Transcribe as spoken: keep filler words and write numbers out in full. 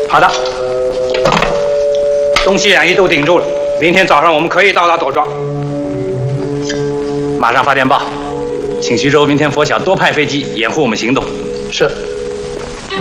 好的，东西两翼都顶住了，明天早上我们可以到达朵庄。马上发电报，请徐州明天拂晓多派飞机掩护我们行动。 是。